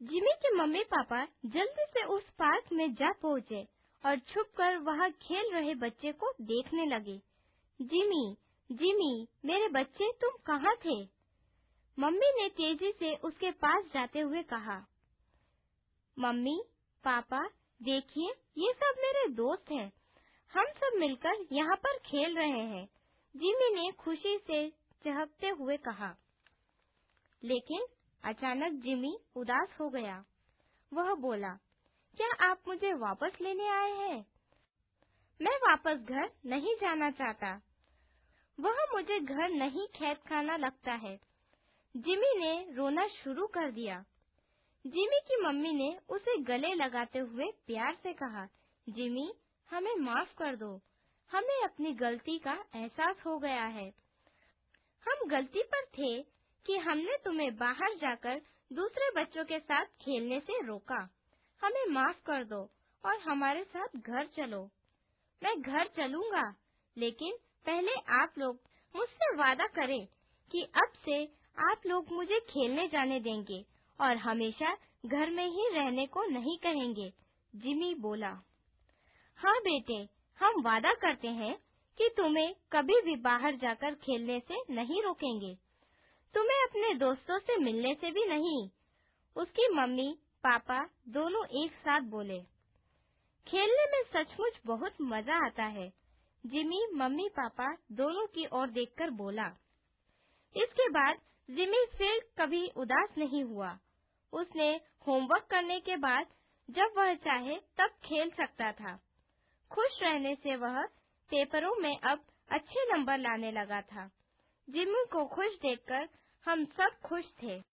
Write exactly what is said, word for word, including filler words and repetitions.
Jimmy के mummy papa जल्दी से उस पार्क में जा पहुँचे और छुपकर वहाँ खेल रहे बच्चे को देखने लगे। जिमी, जिमी, मेरे बच्चे तुम कहाँ थे? मम्मी ने तेजी से उसके पास जाते हुए कहा। मम्मी, पापा, देखिए ये सब मेरे दोस्त हैं। हम सब मिलकर यहाँ पर खेल रहे हैं। जिमी ने खुशी से चहकते हुए कहा। लेकिन अचानक जिमी उदास हो गया। वह बोला, क्या आप मुझे वापस लेने आए हैं? मैं वापस घर नहीं जाना चाहता। वह मुझे घर नहीं खेत खाना लगता है। जिमी ने रोना शुरू कर दिया। जिमी की मम्मी ने उसे गले लगाते हुए प्यार से कहा, जिमी, हमें माफ कर दो। हमें अपनी गलती का एहसास हो गया है। हम गलती पर थे कि हमने तुम्हें बाहर जाकर दूसरे बच्चों के साथ खेलने से रोका। हमें माफ कर दो और हमारे साथ घर चलो। मैं घर चलूंगा, लेकिन पहले आप लोग मुझसे वादा करें कि अब से आप लोग मुझे खेलने जाने देंगे और हमेशा घर में ही रहने को नहीं कहेंगे। जिमी बोला। हाँ बेटे, हम वादा करते हैं कि तुम्हें कभी भी बाहर जाकर खेलने से नहीं रोकेंगे। तुम्हें अपने दोस्तों से मिलने से भी नहीं। उसकी मम्मी पापा दोनों एक साथ बोले। खेलने में सचमुच बहुत मजा आता है। जिमी मम्मी पापा दोनों की ओर देखकर बोला। इसके बाद जिमी फिर कभी उदास नहीं हुआ। उसने होमवर्क करने के बाद जब वह चाहे तब खेल सकता था। खुश रहने से वह पेपरों में अब अच्छे नंबर लाने लगा था। जिमी को खुश देखकर हम सब खुश थे।